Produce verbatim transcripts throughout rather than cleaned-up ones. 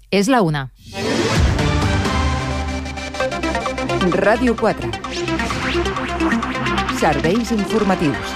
És la una. Ràdio quatre. Serveis informatius.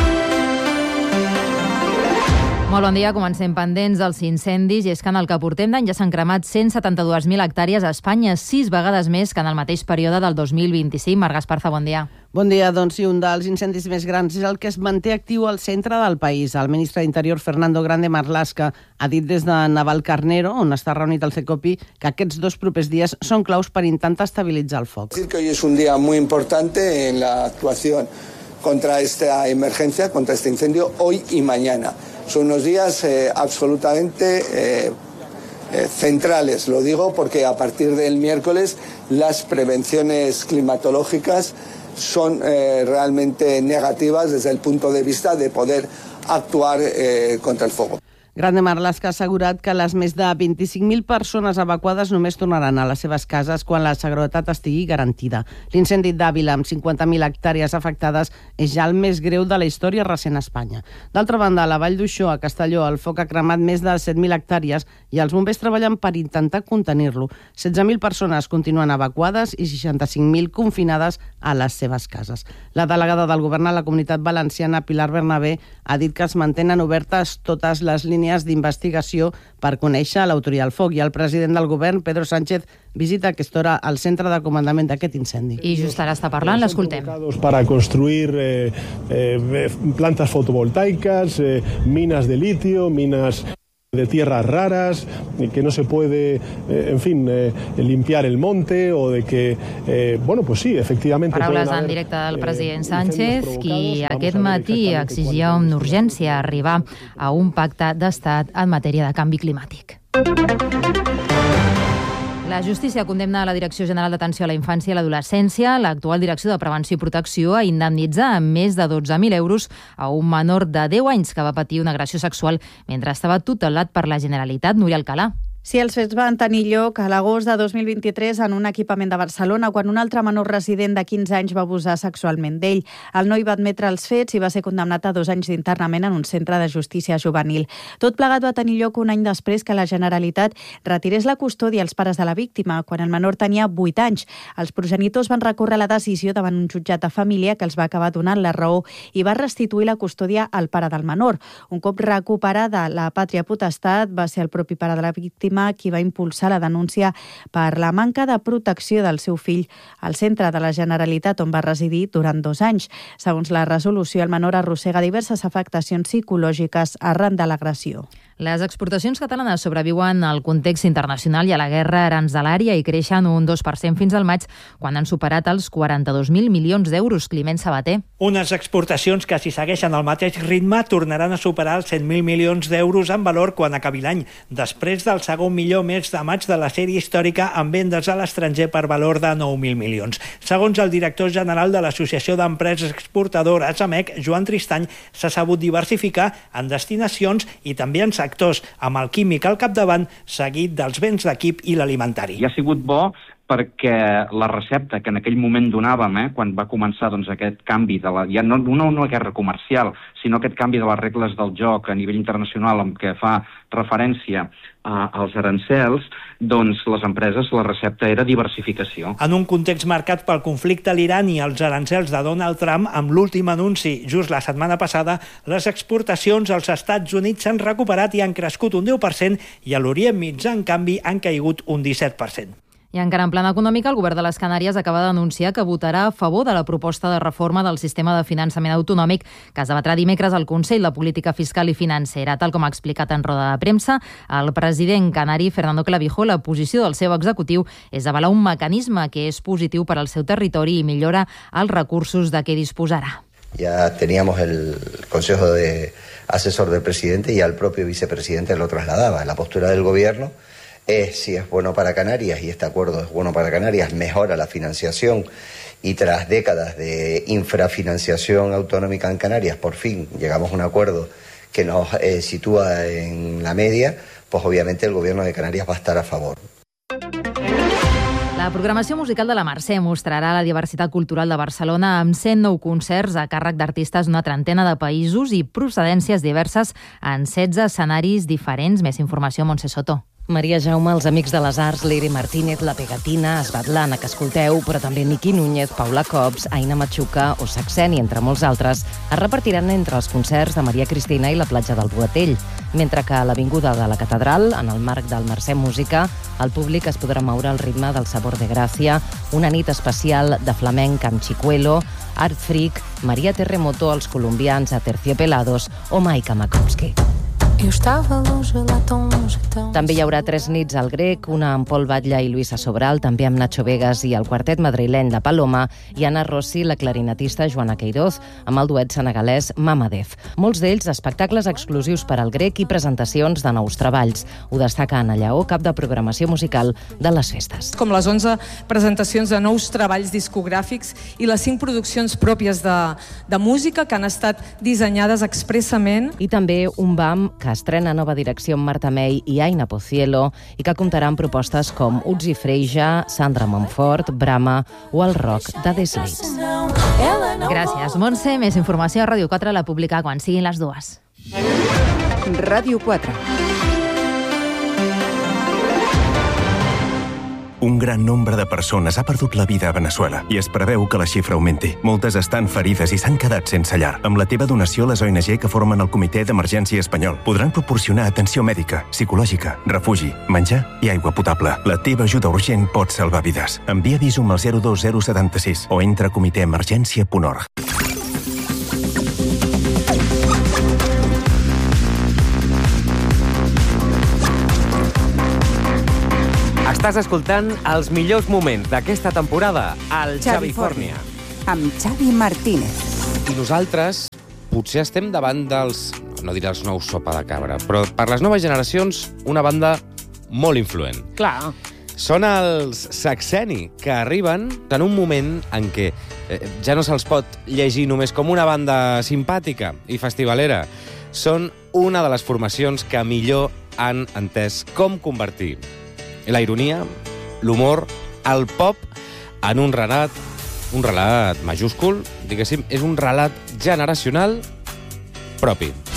Molt bon dia, comencem pendents dels incendis i és que en el que portem d'any ja s'han cremat cent setanta-dues mil hectàrees a Espanya, sis vegades més que en el mateix període del dos mil vint-i-cinc. Marc Esparza, bon dia. Bon dia, doncs sí, un dels incendis més grans és el que es manté actiu al centre del país. El ministre d'Interior, Fernando Grande Marlaska, ha dit des de Navalcarnero, on està reunit el CECOPI, que aquests dos propers dies són claus per intentar estabilitzar el foc. Decir que hoy es un día muy importante en la actuación contra esta emergencia, contra este incendio, hoy y mañana. Son unos días eh, absolutamente eh, eh, centrales, lo digo porque a partir del miércoles las prevenciones climatológicas son eh, realmente negativas desde el punto de vista de poder actuar eh, contra el fuego. Grande Marlaska ha assegurat que les més de vint-i-cinc mil persones evacuades només tornaran a les seves cases quan la seguretat estigui garantida. L'incendi d'Àvila, amb cinquanta mil hectàrees afectades, és ja el més greu de la història recent a Espanya. D'altra banda, a la Vall d'Uixó, a Castelló, el foc ha cremat més de set mil hectàrees i els bombers treballen per intentar contenir-lo. setze mil persones continuen evacuades i seixanta-cinc mil confinades a les seves cases. La delegada del govern a la Comunitat Valenciana, Pilar Bernabé, ha dit que es mantenen obertes totes les línies d'investigació per conèixer l'autoria del foc i el president del govern, Pedro Sánchez, visita a aquesta hora al centre de comandament d'aquest incendi. I just ara està parlant, l'escoltem. Para construir eh, eh, plantas fotovoltaicas, eh, minas de litio, minas de tierras raras, que no se puede, eh, en fin, eh, limpiar el monte o de que, eh, bueno, pues sí, efectivamente... Paraules en directe del president Sánchez, qui aquest matí exigia una urgència arribar a un pacte d'estat en matèria de canvi climàtic. La justícia condemna a la Direcció General d'Atenció a la Infància i l'Adolescència, l'actual Direcció de Prevenció i Protecció, a indemnitzar amb més de dotze mil euros a un menor de deu anys que va patir una agressió sexual mentre estava tutelat per la Generalitat. Núria Alcalà. Sí, els fets van tenir lloc a l'agost de dos mil vint-i-tres en un equipament de Barcelona, quan un altre menor resident de quinze anys va abusar sexualment d'ell. El noi va admetre els fets i va ser condemnat a dos anys d'internament en un centre de justícia juvenil. Tot plegat va tenir lloc un any després que la Generalitat retirés la custòdia als pares de la víctima, quan el menor tenia vuit anys. Els progenitors van recórrer la decisió davant un jutjat de família que els va acabar donant la raó i va restituir la custòdia al pare del menor. Un cop recuperada la pàtria potestat, va ser el propi pare de la víctima qui va impulsar la denúncia per la manca de protecció del seu fill al centre de la Generalitat on va residir durant dos anys. Segons la resolució, el menor arrossega diverses afectacions psicològiques arran de l'agressió. Les exportacions catalanes sobreviuen al context internacional i a la guerra aranzelària i creixen un dos per cent fins al maig, quan han superat els quaranta-dos mil milions d'euros. Climent Sabater. Unes exportacions que, si segueixen al mateix ritme, tornaran a superar els cent mil milions d'euros en valor quan acabi l'any, després del segon millor mes de maig de la sèrie històrica amb vendes a l'estranger per valor de nou mil milions. Segons el director general de l'Associació d'Empreses Exportadores, A M E C, Joan Tristany, s'ha sabut diversificar en destinacions i també en sectors, amb el químic al capdavant, seguit dels béns d'equip i l'alimentari. I ha sigut bo perquè la recepta que en aquell moment donàvem, eh, quan va començar doncs, aquest canvi, de la, ja no, no una guerra comercial, sinó aquest canvi de les regles del joc a nivell internacional amb què fa referència a, als arancels, doncs les empreses, la recepta era diversificació. En un context marcat pel conflicte a l'Iran i els arancels de Donald Trump, amb l'últim anunci just la setmana passada, les exportacions als Estats Units s'han recuperat i han crescut un deu per cent i a l'Orient Mitjà, en canvi, han caigut un disset per cent. I encara en plana econòmica, el govern de les Canàries acaba d'anunciar que votarà a favor de la proposta de reforma del sistema de finançament autonòmic que es debatrà dimecres al Consell de Política Fiscal i Financera. Tal com ha explicat en roda de premsa, el president canari Fernando Clavijo, la posició del seu executiu és avalar un mecanisme que és positiu per al seu territori i millora els recursos de què disposarà. Ya teníamos el Consejo de Asesor del Presidente y al propio vicepresidente lo trasladaba. La postura del Gobierno es, si es bueno para Canarias, y este acuerdo es bueno para Canarias, mejora la financiación y tras décadas de infrafinanciación autonómica en Canarias, por fin llegamos a un acuerdo que nos eh, sitúa en la media, pues obviamente el Gobierno de Canarias va a estar a favor. La programació musical de la Mercè mostrarà la diversitat cultural de Barcelona amb cent nou concerts a càrrec d'artistes d'una trentena de països i procedències diverses en setze escenaris diferents. Més informació a Montse Soto. Maria Jaume, els Amics de les Arts, Leire Martínez, La Pegatina, Svetlana, que escolteu, però també Niqui Núñez, Paula Cops, Aina Machuca o Saxeni, entre molts altres, es repartiran entre els concerts de Maria Cristina i la platja del Bogatell, mentre que a l'Avinguda de la Catedral, en el marc del Mercè Música, el públic es podrà moure al ritme del Sabor de Gràcia, una nit especial de flamenc amb Chicuelo, Art Freak, Maria Terremoto, els colombians Aterciopelados o Maika Makowski. També hi haurà tres nits al Grec, una amb Pol Batlle i Luisa Sobral, també amb Nacho Vegas i el quartet madrileny de Paloma, i Anna Rossi, la clarinetista Joana Queiroz, amb el duet senegalès Mamadef. Molts d'ells espectacles exclusius per al Grec i presentacions de nous treballs. Ho destaca Anna Lleó, cap de programació musical de les festes. Com les onze presentacions de nous treballs discogràfics i les cinc produccions pròpies de, de música que han estat dissenyades expressament. I també un B A M que estrena nova direcció amb Marta May i Aina Pocielo i que comptarà amb propostes com Uzi Freija, Sandra Montfort, Brahma o el rock de The Slates. Gràcies, Montse. Més informació a Ràdio quatre la publica quan siguin les dues. Ràdio quatre. Un gran nombre de persones ha perdut la vida a Veneçuela i es preveu que la xifra augmenti. Moltes estan ferides i s'han quedat sense llar. Amb la teva donació, les O N G que formen el Comitè d'Emergència Espanyol podran proporcionar atenció mèdica, psicològica, refugi, menjar i aigua potable. La teva ajuda urgent pot salvar vides. Envia Visum al zero dos zero set sis o entra a comitè emergència punt org. Estàs escoltant els millors moments d'aquesta temporada al Xavifòrnia. Amb Xavi Martínez. I nosaltres potser estem davant dels, no diré els nous sopa de cabra, però per les noves generacions una banda molt influent. Clar. Són els Saxeni, que arriben en un moment en què eh, ja no se'ls pot llegir només com una banda simpàtica i festivalera. Són una de les formacions que millor han entès com convertir la ironia, l'humor, el pop en un relat, un relat majúscul, diguéssim, és un relat generacional propi.